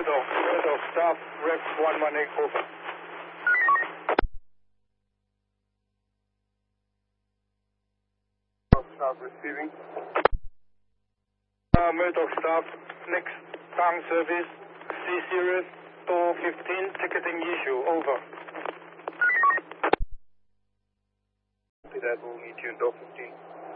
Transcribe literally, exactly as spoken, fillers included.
Murdoch, Murdoch, staff, rep one one eight, over. Staff receiving. Uh, Murdoch staff, next down service, C series, door fifteen, ticketing issue, over. That will meet you in door fifteen.